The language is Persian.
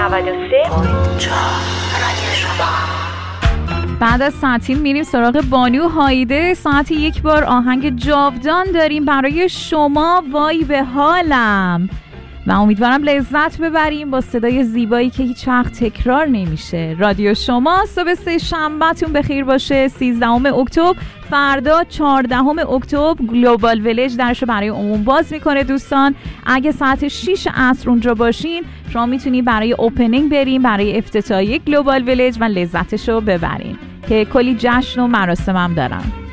رادیو شما. بعد از ساعتی میریم سراغ بانو هایده. ساعتی یک بار آهنگ جاودان داریم برای شما، وای به حالم، و امیدوارم لذت ببریم با صدای زیبایی که هیچ وقت تکرار نمیشه. رادیو شما. صبح سه شنبهتون بخیر باشه. 13 اکتبر. فردا 14 اکتبر گلوبال ویلج درشو برای عموم باز میکنه. دوستان اگه ساعت 6 عصر اونجا باشین شما میتونید برای اوپنینگ بریم، برای افتتاحیه گلوبال ویلج و لذتشو ببرین که کلی جشن و مراسم هم دارن.